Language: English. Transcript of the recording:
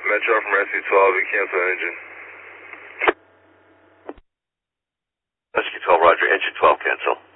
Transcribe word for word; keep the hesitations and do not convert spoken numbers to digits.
Metro from Rescue twelve, we cancel engine. Rescue twelve, roger, engine twelve, cancel.